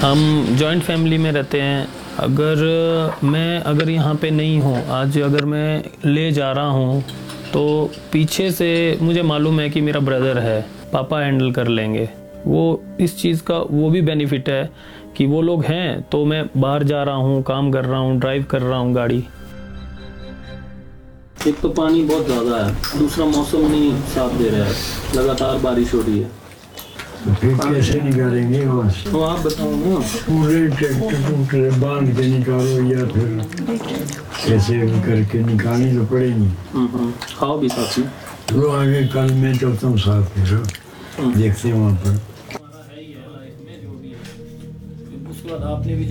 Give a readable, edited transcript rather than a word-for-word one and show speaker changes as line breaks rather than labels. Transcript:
हम joint family में रहते हैं। अगर यहाँ पे नहीं हूँ, आज अगर मैं ले जा रहा हूँ तो पीछे से मुझे मालूम है कि मेरा ब्रदर है, पापा हैंडल कर लेंगे। वो इस चीज़ का वो भी बेनिफिट है कि वो लोग हैं, तो मैं बाहर जा रहा हूँ, काम कर रहा हूँ, ड्राइव कर रहा हूँ गाड़ी। एक तो पानी बहुत ज़्यादा है, दूसरा मौसम नहीं साथ दे रहा है, लगातार बारिश हो रही है।
तो फिर कैसे निकालेंगे वहाँ से?
तो आप बताओ ना।
पूरे ट्रैक्टर बांध के निकालो या फिर कैसे भी करके निकालनी तो पड़ेगी।
खाओ भी साथ में।
तो आगे कल मैं चलता हूँ साथ में, देखते हैं वहाँ पर।